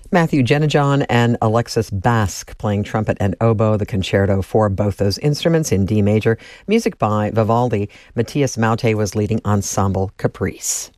Matthew Jenajon and Alexis Basque playing trumpet and oboe, the concerto for both those instruments in D major. Music by Vivaldi. Matthias Maute was leading Ensemble Caprice.